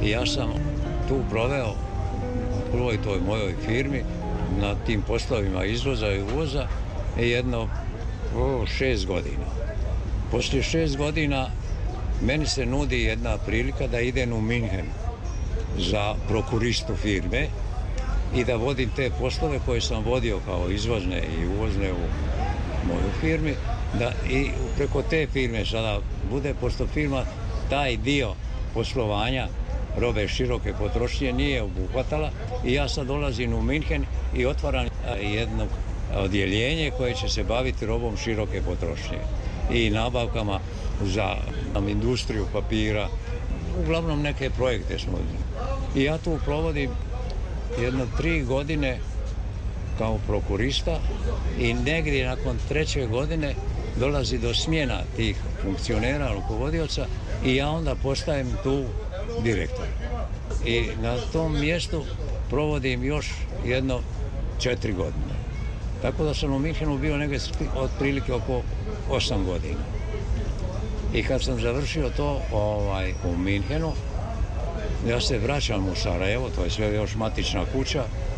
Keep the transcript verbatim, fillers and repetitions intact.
I ja sam tu proveo u prvoj toj mojoj firmi na tim poslovima izvoza i uvoza jedno o, šest godina. Poslije šest godina meni se nudi jedna prilika da idem u Minhen za prokuristu firme i da vodim te poslove koje sam vodio kao izvozne i uvozne u moju firmi, da i preko te firme sada bude, pošto firma taj dio poslovanja robe široke potrošnje nije obuhvatala i ja sad dolazim u Minhen i otvaram jedno odjeljenje koje će se baviti robom široke potrošnje i nabavkama za industriju papira, uglavnom neke projekte smo. I ja tu provodim jedno tri godine kao prokurista i negdje nakon treće godine dolazi do smjena tih funkcionera, rukovodioca i ja onda postajem tu direktor. I na tom mjestu provodim još jedno četiri godine. Tako da sam u Minhenu bio negdje otprilike oko osam godina. I kad sam završio to ovaj, u Minhenu, ja se vraćam u Sarajevo, to je sve još matična kuća,